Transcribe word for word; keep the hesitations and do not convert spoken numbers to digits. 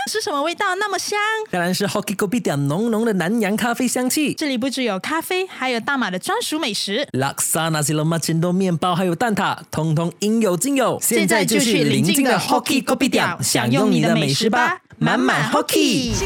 是什么味道那么香？ 当然是 Hoki Kopitiam 浓浓的南洋咖啡香气。 这里不只有咖啡，还有大马的专属美食 Laksa Nasi Lemak Cendol 面包还有蛋挞，通通应有尽有。 现在就去邻近的 Hoki Kopitiam 享用你的美食吧，满满 Hoki。